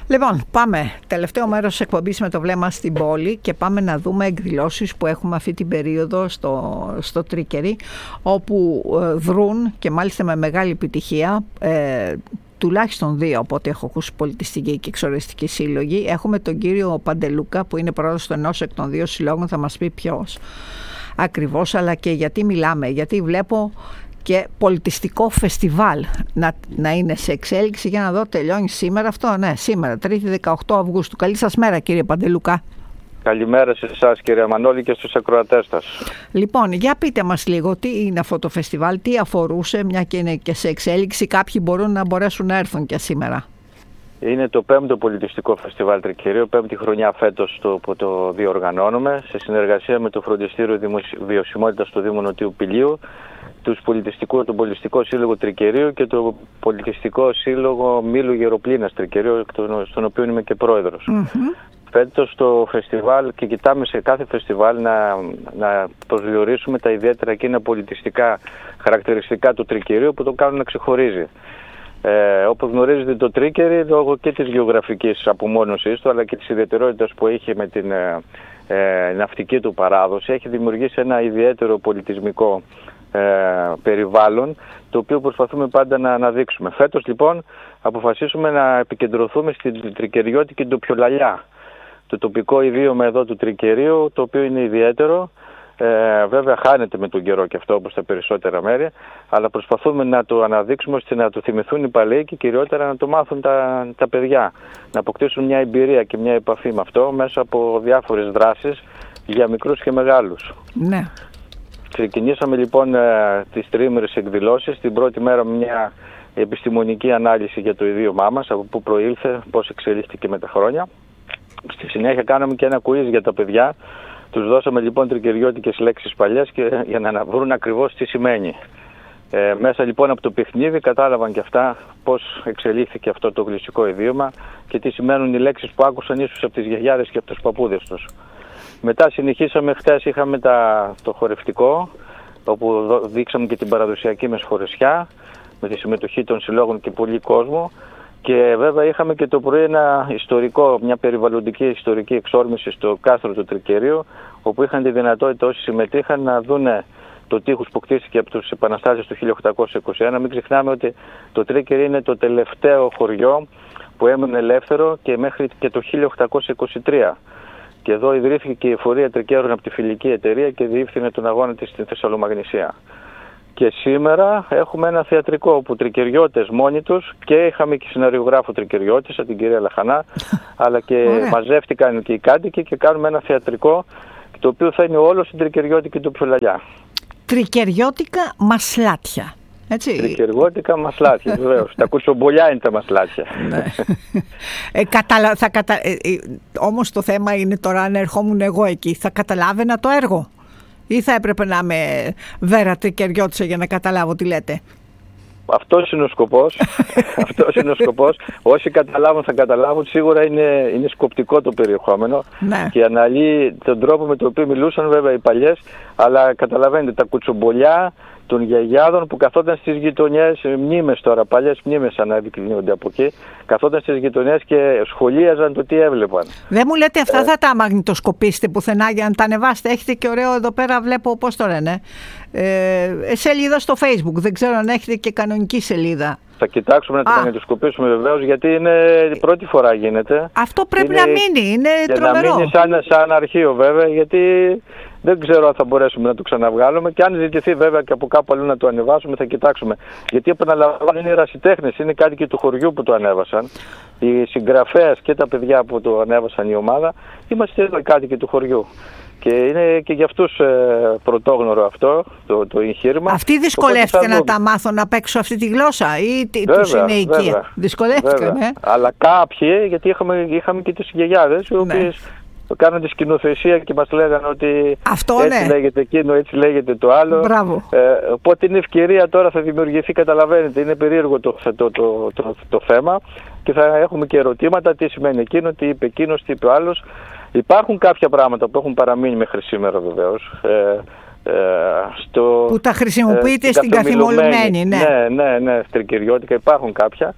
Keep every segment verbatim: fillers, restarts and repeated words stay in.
Λοιπόν, πάμε. Τελευταίο μέρος της εκπομπής με το βλέμμα στην πόλη και πάμε να δούμε εκδηλώσεις που έχουμε αυτή την περίοδο στο, στο Τρίκερι, όπου ε, δρούν και μάλιστα με μεγάλη επιτυχία ε, τουλάχιστον δύο από ό,τι έχω ακούσει πολιτιστική και εξορρυστική σύλλογη. Έχουμε τον κύριο Παντελούκα που είναι πρόεδρος του ενός εκ των δύο συλλόγων, θα μας πει ποιος ακριβώς, αλλά και γιατί μιλάμε, γιατί βλέπω και πολιτιστικό φεστιβάλ να, να είναι σε εξέλιξη. Για να δω, τελειώνει σήμερα αυτό? Ναι, σήμερα, Τρίτη δεκαοκτώ Αυγούστου. Καλή σας μέρα, κύριε Παντελούκα. Καλημέρα σε εσάς, κύριε Μανώλη, και στους ακροατές σας. Λοιπόν, για πείτε μας λίγο τι είναι αυτό το φεστιβάλ, τι αφορούσε, μια και είναι και σε εξέλιξη, κάποιοι μπορούν να μπορέσουν να έρθουν και σήμερα. Είναι το πέμπτο πολιτιστικό φεστιβάλ Τρικερίου, πέμπτη χρονιά φέτος το, που το διοργανώνουμε, σε συνεργασία με το Φροντιστήριο Βιωσιμότητας του Δήμου Νοτιού Πηλίου, τους πολιτιστικό, τον Πολιτιστικό Σύλλογο Τρικερίου και το Πολιτιστικό Σύλλογο Μήλου Γεροπλήνας Τρικερίου, στον οποίο είμαι και πρόεδρος. Mm-hmm. Φέτος το φεστιβάλ, και κοιτάμε σε κάθε φεστιβάλ να, να προσδιορίσουμε τα ιδιαίτερα εκείνα πολιτιστικά χαρακτηριστικά του Τρικερίου που το κάνουν να ξεχωρίζει. Ε, όπως γνωρίζετε, το Τρίκερι, λόγω και της γεωγραφικής απομόνωσης του αλλά και της ιδιαιτερότητας που είχε με την ε, ε, ναυτική του παράδοση, έχει δημιουργήσει ένα ιδιαίτερο πολιτισμικό ε, περιβάλλον, το οποίο προσπαθούμε πάντα να αναδείξουμε. Φέτος λοιπόν αποφασίσουμε να επικεντρωθούμε στην τρικεριώτικη ντοπιολαλιά, το τοπικό ιδίωμα εδώ του Τρικερίου, το οποίο είναι ιδιαίτερο. Ε, βέβαια χάνεται με τον καιρό και αυτό, όπως τα περισσότερα μέρη, αλλά προσπαθούμε να το αναδείξουμε ώστε να το θυμηθούν οι παλαιοί και κυριότερα να το μάθουν τα, τα παιδιά, να αποκτήσουν μια εμπειρία και μια επαφή με αυτό μέσα από διάφορες δράσεις για μικρούς και μεγάλους. Ναι. Ξεκινήσαμε λοιπόν ε, τις τριήμερες εκδηλώσεις. Την πρώτη μέρα με μια επιστημονική ανάλυση για το ιδίωμά μας, από πού προήλθε, πώς εξελίχθηκε με τα χρόνια. Στη συνέχεια κάναμε και ένα quiz για τα παιδιά. Τους δώσαμε λοιπόν τρικεριώτικες λέξεις παλιές και, για να βρουν ακριβώς τι σημαίνει. Ε, μέσα λοιπόν από το παιχνίδι κατάλαβαν και αυτά πώς εξελίχθηκε αυτό το γλυσσικό ιδίωμα και τι σημαίνουν οι λέξεις που άκουσαν ίσως από τις γιαγιάδες και από τους παππούδες τους. Μετά συνεχίσαμε, χτες είχαμε τα, το χορευτικό, όπου δείξαμε και την παραδοσιακή μεσχορεσιά με τη συμμετοχή των συλλόγων και πολύ κόσμο. Και βέβαια είχαμε και το πρωί ένα ιστορικό, μια περιβαλλοντική ιστορική εξόρμηση στο κάστρο του Τρικερίου, όπου είχαν τη δυνατότητα όσοι συμμετείχαν να δούνε το τείχος που κτίστηκε από τους επαναστάτες του χίλια οκτακόσια είκοσι ένα. Μην ξεχνάμε ότι το Τρίκερι είναι το τελευταίο χωριό που έμεινε ελεύθερο και μέχρι και το χίλια οκτακόσια είκοσι τρία. Και εδώ ιδρύθηκε και η Εφορία Τρικέρων από τη Φιλική Εταιρεία και διεύθυνε τον αγώνα της στη Θεσσαλομαγνησία. Και σήμερα έχουμε ένα θεατρικό όπου τρικεριώτες μόνοι τους, και είχαμε και σεναριογράφο τρικεριώτησα, την κυρία Λαχανά, αλλά και Ωραία. μαζεύτηκαν και οι κάτοικοι και κάνουμε ένα θεατρικό, το οποίο θα είναι όλο στην τρικεριώτικη ντοπιολαλιά. Τρικεριώτικα μασλάτια. Έτσι. Τρικεριώτικα μασλάτια, βεβαίως. Τα κουτσομπολιά είναι τα μασλάτια. Ναι. ε, καταλα... θα κατα... ε, ε, όμως το θέμα είναι τώρα, αν ερχόμουν εγώ εκεί, θα καταλάβαινα το έργο. Ή θα έπρεπε να είμαι Βέρα Τρικεριώτησα για να καταλάβω τι λέτε? Αυτός είναι ο σκοπός. Αυτός είναι ο σκοπός. Όσοι καταλάβουν θα καταλάβουν. Σίγουρα είναι, είναι σκοπτικό το περιεχόμενο. Ναι. Και αναλύει τον τρόπο με τον οποίο μιλούσαν βέβαια οι παλιές. Αλλά καταλαβαίνετε, τα κουτσομπολιά των γιαγιάδων που καθόταν στις γειτονιές, μνήμες τώρα, παλιές μνήμες αναδεικνύονται από εκεί, καθόταν στις γειτονιές και σχολίαζαν το τι έβλεπαν. Δεν μου λέτε αυτά ε... θα τα μαγνητοσκοπήσετε πουθενά για να τα ανεβάσετε? Έχετε και ωραίο εδώ πέρα, βλέπω, πώς το λένε, ε, σελίδα στο Facebook. Δεν ξέρω αν έχετε και κανονική σελίδα. Θα κοιτάξουμε να το μαγνητοσκοπήσουμε βεβαίως, γιατί είναι η πρώτη φορά γίνεται. Αυτό πρέπει είναι... να μείνει, είναι και τρομερό. Να μείνει σαν, σαν αρχείο βέβαια, γιατί δεν ξέρω αν θα μπορέσουμε να το ξαναβγάλουμε, και αν ζητηθεί βέβαια και από κάπου αλλού να το ανεβάσουμε θα κοιτάξουμε. Γιατί επαναλαμβάνω, είναι οι ερασιτέχνες, είναι κάτοικοι του χωριού που το ανέβασαν. Οι συγγραφέας και τα παιδιά που το ανέβασαν η ομάδα, είμαστε εδώ οι κάτοικοι του χωριού. Και είναι και για αυτούς ε, πρωτόγνωρο αυτό το, το εγχείρημα. Αυτοί δυσκολεύτηκαν να τα μάθουν να παίξουν αυτή τη γλώσσα ή βέβαια, τους είναι οικία? Δυσκολεύτηκαν, ε? Αλλά κάποιοι, γιατί είχαμε, είχαμε και τις γιαγιάδες, οι οποίες ναι. κάνουν τη σκηνοθεσία και μας λέγανε ότι αυτό, έτσι ναι. λέγεται εκείνο, έτσι λέγεται το άλλο. Μπράβο. Ε, οπότε είναι ευκαιρία τώρα, θα δημιουργηθεί, καταλαβαίνετε, είναι περίεργο το, το, το, το, το, το θέμα και θα έχουμε και ερωτήματα, τι σημαίνει εκείνο, τι είπε εκείνος, τι είπε ο άλλος. Υπάρχουν κάποια πράγματα που έχουν παραμείνει μέχρι σήμερα βεβαίως. Ε, ε, στο, που τα χρησιμοποιείτε ε, στην καθημερινή. Ναι, ναι, ναι, ναι, τρικεριώτικα υπάρχουν κάποια.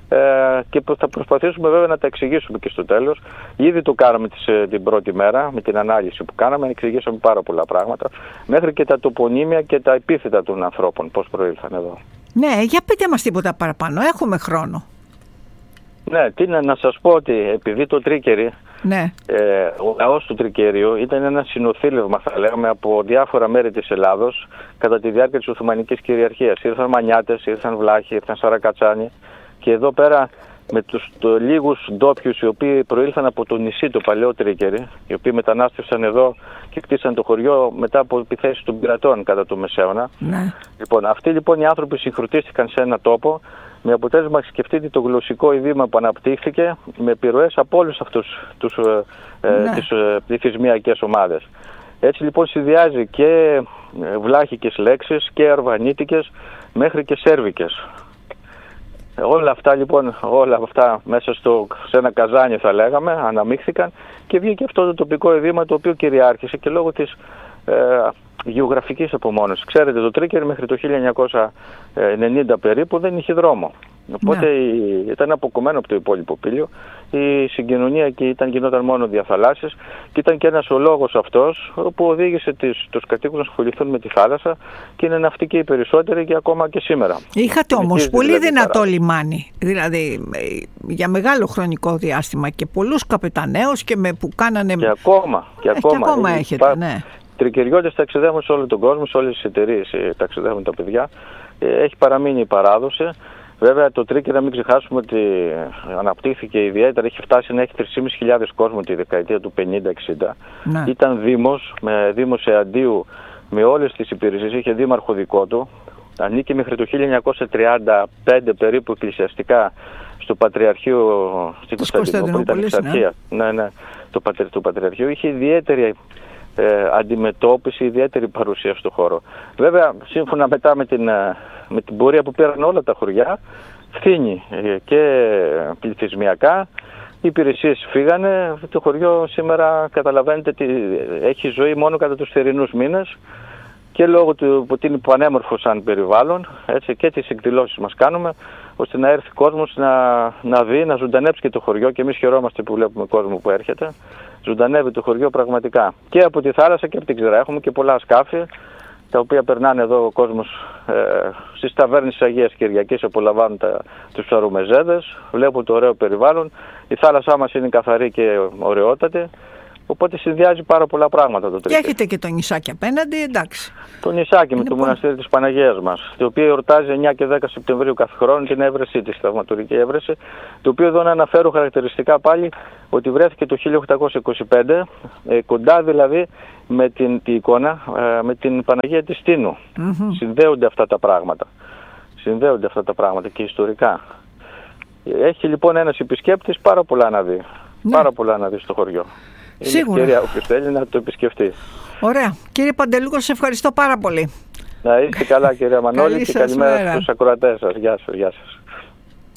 Ε, και θα προσπαθήσουμε βέβαια να τα εξηγήσουμε και στο τέλος. Ήδη το κάναμε τις, την πρώτη μέρα με την ανάλυση που κάναμε, εξηγήσαμε πάρα πολλά πράγματα, μέχρι και τα τοπονύμια και τα επίθετα των ανθρώπων, πώς προήλθαν εδώ. Ναι, για πείτε μας τίποτα παραπάνω, έχουμε χρόνο. Ναι, τι να, να σας πω ότι επειδή το Τρίκερι, ναι. ε, ο λαός του Τρικέριου ήταν ένα συνοθήλευμα, θα λέγαμε, από διάφορα μέρη της Ελλάδος κατά τη διάρκεια της Οθωμανικής κυριαρχίας. Ήρθαν Μανιάτες, ήρθαν Βλάχοι, ήρθαν Σαρακατσάνοι και εδώ πέρα με τους το, λίγους ντόπιους οι οποίοι προήλθαν από το νησί το παλαιό Τρίκερι, οι οποίοι μετανάστευσαν εδώ και κτίσαν το χωριό μετά από επιθέσεις των πειρατών κατά το Μεσαίωνα. Ναι. Λοιπόν, αυτοί λοιπόν οι άνθρωποι συγχρονίστηκαν σε ένα τόπο, με αποτέλεσμα σκεφτείτε το γλωσσικό ειδήμα που αναπτύχθηκε με επιρροές από όλους αυτούς τους, ναι. ε, τις ε, πληθυσμιακές ομάδες. Έτσι λοιπόν συνδυάζει και βλάχικες λέξεις και αρβανίτικες μέχρι και σέρβικες. Όλα αυτά λοιπόν, όλα αυτά μέσα στο, σε ένα καζάνι θα λέγαμε, αναμίχθηκαν και βγήκε αυτό το τοπικό ειδήμα το οποίο κυριάρχησε και λόγω της ε, γεωγραφικής απομόνωσης. Ξέρετε, το Τρίκερι μέχρι το χίλια εννιακόσια ενενήντα περίπου δεν είχε δρόμο. Οπότε ναι. η, ήταν αποκομμένο από το υπόλοιπο Πήλιο. Η συγκοινωνία εκεί ήταν, γινόταν μόνο διαθαλάσσης και ήταν και ένας ο λόγος αυτός που οδήγησε τις, τους κατοίκους να ασχοληθούν με τη θάλασσα και είναι ναυτικοί οι περισσότεροι και ακόμα και σήμερα. Είχατε όμως πολύ δηλαδή δυνατό παρά. λιμάνι, δηλαδή για μεγάλο χρονικό διάστημα και πολλούς καπεταναίους και με, που κάνανε... Και ακόμα, και ακόμα, ε, και ακόμα έχετε, πά... ναι. Τρικεριώτες ταξιδεύουν σε όλο τον κόσμο, σε όλες τις εταιρείες ταξιδεύουν τα παιδιά. Έχει παραμείνει η παράδοση. Βέβαια το Τρίκερι, να μην ξεχάσουμε ότι αναπτύχθηκε ιδιαίτερα, έχει φτάσει να έχει τρεις χιλιάδες πεντακόσιους κόσμο τη δεκαετία του πενήντα εξήντα. Ναι. Ήταν δήμος, με δήμος Εαντίου με όλες τις υπηρεσίες, είχε δήμαρχο δικό του. Ανήκει μέχρι το χίλια εννιακόσια τριάντα πέντε περίπου εκκλησιαστικά στο Πατριαρχείο στην Κωνσταντινούπολη, ήταν εξαρχία. Ναι. Ναι, ναι, το, πατρι, το Πατριαρχείο είχε ιδιαίτερη ε, αντιμετώπιση, ιδιαίτερη παρουσία στο χώρο. Βέβαια, σύμφωνα μετά με την, με την πορεία που πήραν όλα τα χωριά, φθήνει και πληθυσμιακά, οι υπηρεσίες φύγανε, το χωριό σήμερα καταλαβαίνετε ότι έχει ζωή μόνο κατά τους θερινούς μήνες και λόγω του ότι είναι πανέμορφο σαν περιβάλλον, έτσι, και τις εκδηλώσεις μας κάνουμε, ώστε να έρθει κόσμος να, να δει, να ζωντανέψει και το χωριό και εμείς χαιρόμαστε που βλέπουμε κόσμο που έρχεται. Ζωντανεύει το χωριό πραγματικά και από τη θάλασσα και από την ξηρά. Έχουμε και πολλά σκάφη τα οποία περνάνε εδώ ο κόσμος ε, στις ταβέρνες της Αγίας Κυριακής, απολαμβάνουν τα, τους ψαρουμεζέδες, βλέπουν το ωραίο περιβάλλον. Η θάλασσά μας είναι καθαρή και ωραιότατη. Οπότε συνδυάζει πάρα πολλά πράγματα το Τρίκερι. Και έχετε και το νησάκι απέναντι, εντάξει. Το νησάκι με το πολύ... μοναστήρι της Παναγίας μας, το οποίο εορτάζει εννιά και δέκα Σεπτεμβρίου κάθε χρόνο την έβρεσή της, θαυματουργική έβρεση, το οποίο εδώ να αναφέρω χαρακτηριστικά πάλι ότι βρέθηκε το χίλια οκτακόσια είκοσι πέντε, ε, κοντά δηλαδή με την, την εικόνα, ε, με την Παναγία της Τίνου. Mm-hmm. Συνδέονται αυτά τα πράγματα. Συνδέονται αυτά τα πράγματα και ιστορικά. Έχει λοιπόν ένας επισκέπτης πάρα πολλά να δει. Ναι. Πάρα πολλά να δει στο χωριό. Είναι σίγουρα. Ευκαιρία όποιος θέλει να το επισκεφτεί. Ωραία. Κύριε Παντελούκο, σας ευχαριστώ πάρα πολύ. Να είστε καλά κυρία Μανώλη και καλημέρα στους ακροατές σας. Γεια σας. Γεια σας.